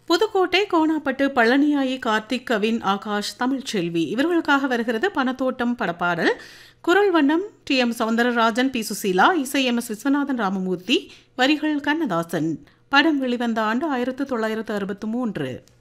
புதுக்கோட்டை, கோணாப்பட்டு, பழனியாயி, கார்த்திக், கவின், ஆகாஷ், தமிழ்ச்செல்வி இவர்களுக்காக வருகிறது பணத்தோட்டம் படப்பாடல். குரல் வண்ணம் டி.எம். சௌந்தரராஜன், பி. சுசீலா, இசை எம்.எஸ். விஸ்வநாதன் ராமமூர்த்தி, வரிகள் கண்ணதாசன். படம் வெளிவந்த ஆண்டு 1963.